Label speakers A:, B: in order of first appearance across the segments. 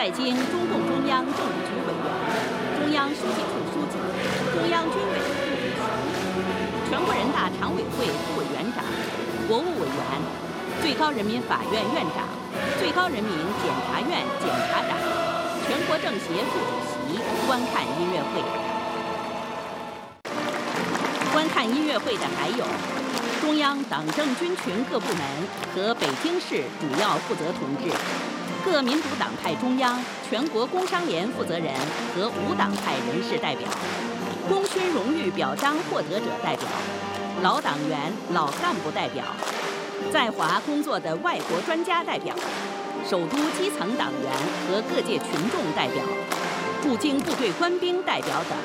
A: 在京中共中央政治局委员、中央书记处书记、中央军委副主席、全国人大常委会副委员长、国务委员、最高人民法院院长、最高人民检察院检察长、全国政协副主席观看音乐会。观看音乐会的还有中央党政军群各部门和北京市主要负责同志，各民主党派中央、全国工商联负责人和无党派人士代表，功勋荣誉表彰获得者代表，老党员、老干部代表，在华工作的外国专家代表，首都基层党员和各界群众代表，驻京部队官兵代表等。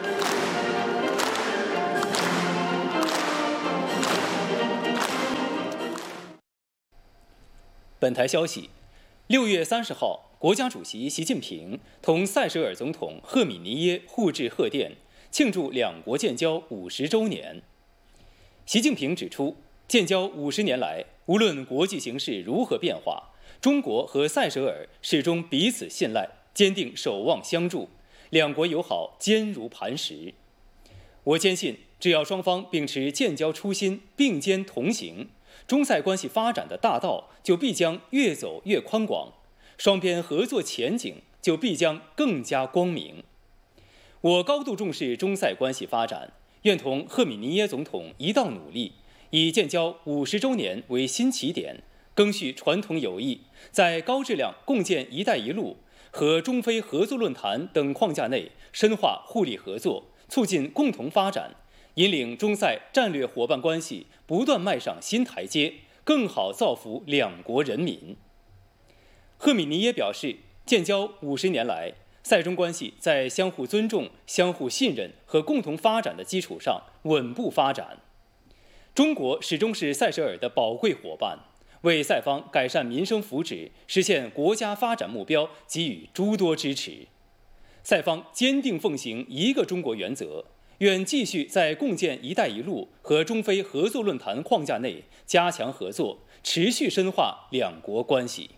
B: 本台消息，6月30号，国家主席习近平同塞舌尔总统赫米尼耶互致贺电，庆祝两国建交50周年。习近平指出，建交50年来，无论国际形势如何变化，中国和塞舌尔始终彼此信赖，坚定守望相助，两国友好坚如磐石。我坚信，只要双方秉持建交初心，并肩同行，中塞关系发展的大道就必将越走越宽广，双边合作前景就必将更加光明。我高度重视中塞关系发展，愿同赫米尼耶总统一道努力，以建交50周年为新起点，赓续传统友谊，在高质量共建“一带一路”和中非合作论坛等框架内深化互利合作，促进共同发展，引领中塞战略伙伴关系不断迈上新台阶，更好造福两国人民。赫米尼耶表示，建交50年来，塞中关系在相互尊重、相互信任和共同发展的基础上稳步发展。中国始终是塞舌尔的宝贵伙伴，为塞方改善民生福祉、实现国家发展目标给予诸多支持。塞方坚定奉行一个中国原则，愿继续在共建“一带一路”和中非合作论坛框架内加强合作，持续深化两国关系。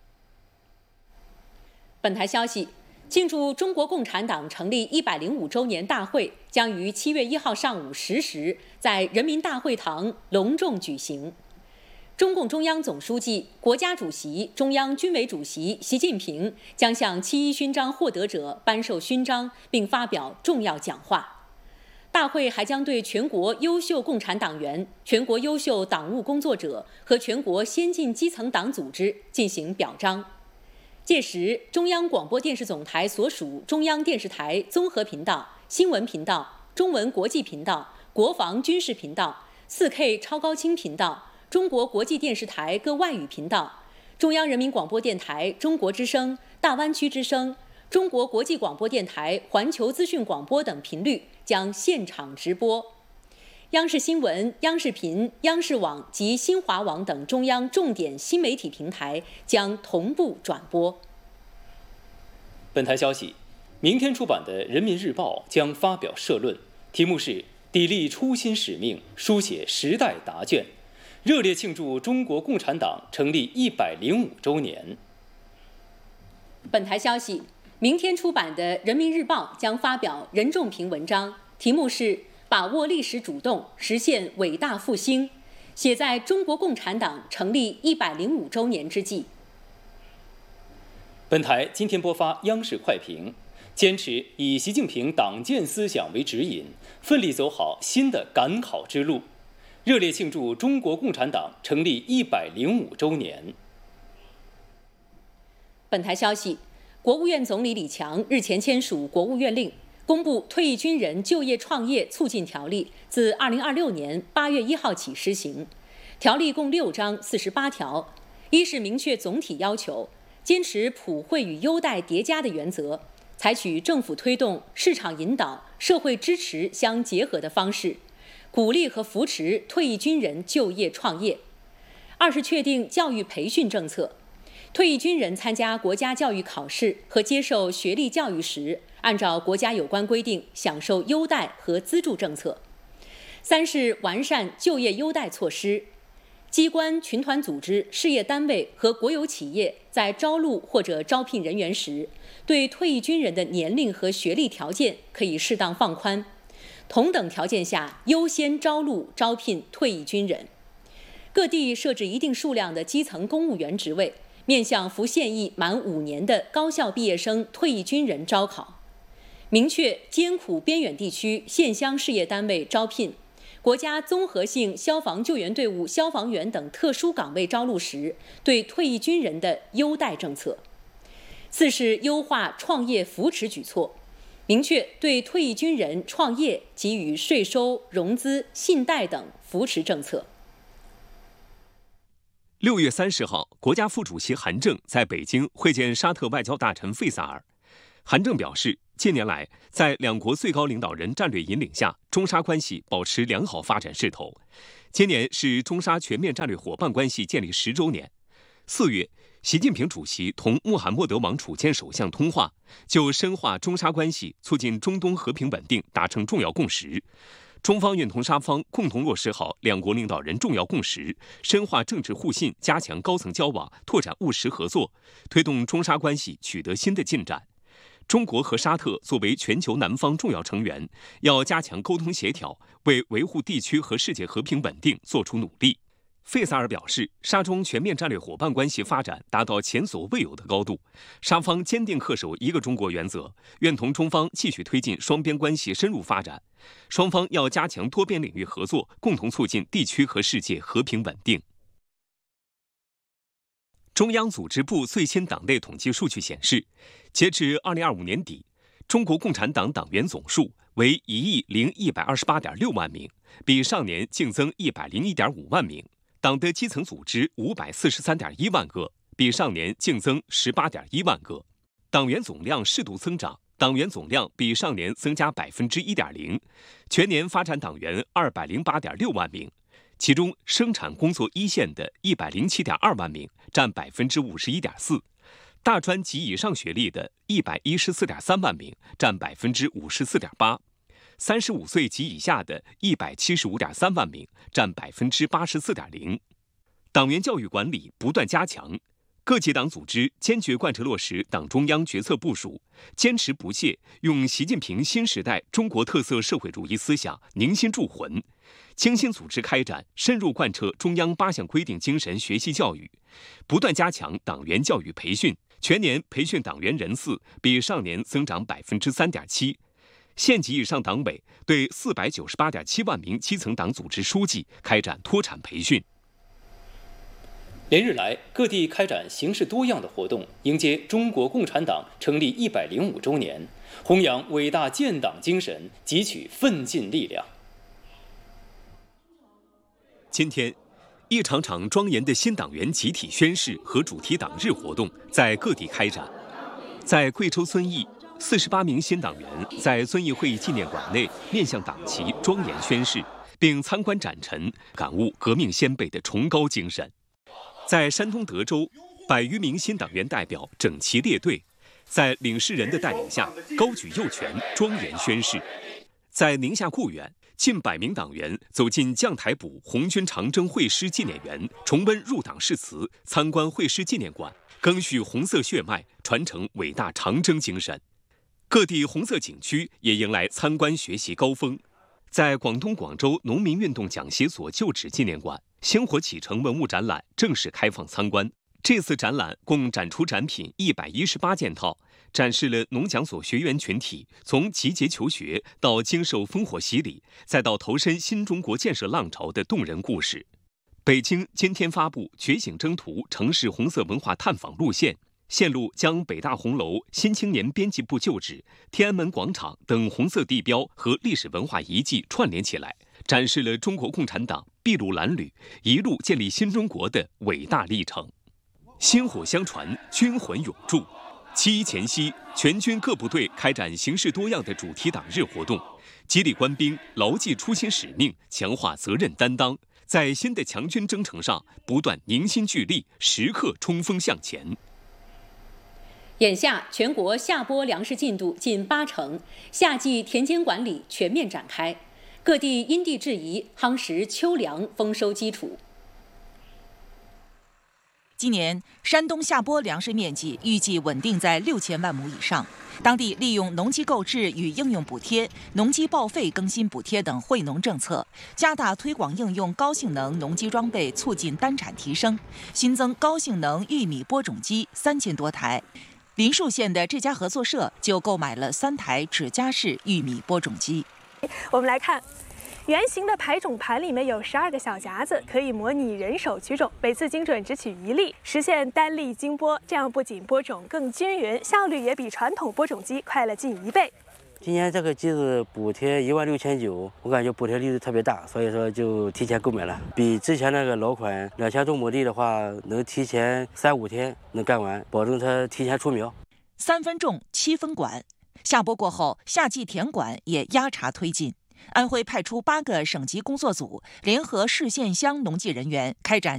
C: 本台消息，庆祝中国共产党成立105周年大会将于7月1号上午10时在人民大会堂隆重举行。中共中央总书记、国家主席、中央军委主席习近平将向7·1勋章获得者颁授勋章，并发表重要讲话。大会还将对全国优秀共产党员、全国优秀党务工作者和全国先进基层党组织进行表彰。届时，中央广播电视总台所属中央电视台综合频道、新闻频道、中文国际频道、国防军事频道、4K 超高清频道、中国国际电视台各外语频道、中央人民广播电台中国之声、大湾区之声、中国国际广播电台环球资讯广播等频率将现场直播。央视新闻、央视频、央视网及新华网等中央重点新媒体平台将同步转播。
B: 本台消息，明天出版的《人民日报》将发表社论，题目是“砥砺初心使命，书写时代答卷”，热烈庆祝中国共产党成立105周年。
C: 本台消息，明天出版的《人民日报》将发表任仲平文章，题目是把握历史主动，实现伟大复兴，写在中国共产党成立105周年之际。
B: 本台今天播发央视快评，坚持以习近平党建思想为指引，奋力走好新的赶考之路，热烈庆祝中国共产党成立105周年。
C: 本台消息，国务院总理李强日前签署国务院令，公布退役军人就业创业促进条例，自2026年8月1号起施行。条例共6章48条。一是明确总体要求，坚持普惠与优待叠加的原则，采取政府推动、市场引导、社会支持相结合的方式，鼓励和扶持退役军人就业创业。二是确定教育培训政策，退役军人参加国家教育考试和接受学历教育时，按照国家有关规定享受优待和资助政策。三是完善就业优待措施， 机关、群团组织、事业单位和国有企业在招录或者招聘人员时，对退役军人的年龄和学历条件可以适当放宽，同等条件下优先招录招聘退役军人。各地设置一定数量的基层公务员职位，面向服现役满5年的高校毕业生退役军人招考。明确艰苦边远地区县乡事业单位招聘国家综合性消防救援队伍消防员等特殊岗位招录时，对退役军人的优待政策。4是优化创业扶持举措，明确对退役军人创业给予税收、融资、信贷等扶持政策。
D: 6月30号，国家副主席韩正在北京会见沙特外交大臣费萨尔。韩正表示，近年来，在两国最高领导人战略引领下，中沙关系保持良好发展势头。今年是中沙全面战略伙伴关系建立10周年。4月，习近平主席同穆罕默德王储兼首相通话，就深化中沙关系、促进中东和平稳定达成重要共识。中方愿同沙方共同落实好两国领导人重要共识，深化政治互信，加强高层交往，拓展务实合作，推动中沙关系取得新的进展。中国和沙特作为全球南方重要成员，要加强沟通协调，为维护地区和世界和平稳定做出努力。费萨尔表示，沙中全面战略伙伴关系发展达到前所未有的高度，沙方坚定恪守一个中国原则，愿同中方继续推进双边关系深入发展。双方要加强多边领域合作，共同促进地区和世界和平稳定。中央组织部最新党内统计数据显示，截至2025年底，中国共产党党员总数为10128.6万名，比上年净增101.5万名。党的基层组织543.1万个，比上年净增18.1万个。党员总量适度增长，党员总量比上年增加1.0%，全年发展党员208.6万名。其中，生产工作一线的107.2万名，占51.4%；大专及以上学历的114.3万名，占54.8%；35岁及以下的175.3万名，占84.0%。党员教育管理不断加强，各级党组织坚决贯彻落实党中央决策部署，坚持不懈用习近平新时代中国特色社会主义思想凝心铸魂，精心组织开展深入贯彻中央8项规定精神学习教育，不断加强党员教育培训，全年培训党员人次比上年增长3.7%。县级以上党委对498.7万名基层党组织书记开展脱产培训。
B: 连日来，各地开展形式多样的活动，迎接中国共产党成立105周年，弘扬伟大建党精神，汲取奋进力量。
D: 今天，一场场庄严的新党员集体宣誓和主题党日活动在各地开展。在贵州遵义，48名新党员在遵义会议纪念馆内面向党旗庄严宣誓，并参观展陈，感悟革命先辈的崇高精神。在山东德州，100余名新党员代表整齐列队，在领事人的带领下高举右拳庄严宣誓。在宁夏固原，近100名党员走进将台堡红军长征会师纪念园，重温入党誓词，参观会师纪念馆，赓续红色血脉，传承伟大长征精神。各地红色景区也迎来参观学习高峰。在广东广州农民运动讲习所旧址纪念馆，星火启程文物展览正式开放参观。这次展览共展出展品118件套，展示了农讲所学员群体从集结求学到经受烽火洗礼，再到投身新中国建设浪潮的动人故事。北京今天发布《觉醒征途城市红色文化探访路线》，线路将北大红楼、新青年编辑部旧址、天安门广场等红色地标和历史文化遗迹串联起来，展示了中国共产党筚路蓝缕一路建立新中国的伟大历程。薪火相传，军魂永驻。7一前夕，全军各部队开展形式多样的主题党日活动，激励官兵牢记初心使命，强化责任担当，在新的强军征程上不断凝心聚力，时刻冲锋向前。
C: 眼下，全国夏播粮食进度近80%，夏季田间管理全面展开，各地因地制宜夯实秋粮丰收基础。
E: 今年山东下播粮食面积预计稳定在6000万亩以上。当地利用农机购置与应用补贴、农机报废更新补贴等惠农政策，加大推广应用高性能农机装备，促进单产提升。新增高性能玉米播种机3000多台。林树县的这家合作社就购买了3台指甲式玉米播种机。
F: 我们来看。圆形的排种盘里面有12个小夹子，可以模拟人手取种，每次精准只取1粒，实现单粒精播。这样不仅播种更均匀，效率也比传统播种机快了近1倍。
G: 今年这个机子补贴16900，我感觉补贴力度特别大，所以说就提前购买了。比之前那个老款2000多亩地的话，能提前3-5天能干完，保证它提前出苗。
E: 3分种7分管，下播过后，夏季田管也压茬推进。安徽派出8个省级工作组，联合市县乡农技人员开展